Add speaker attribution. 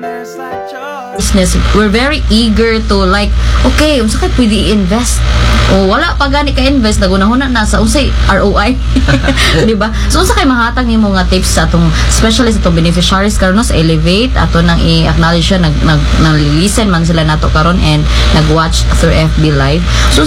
Speaker 1: business, we're very eager to like, okay, unsa kay pwede i-invest? O wala pa gani ka invest, nagunahuna na sa unsay ROI. Di ba? So unsa kay mahatag nimo nga tips sa atong especially sa atong beneficiaries karon sa Elevate ato nang i-acknowledge siya, nag listen man sila nato karon and nag-watch through FB Live. So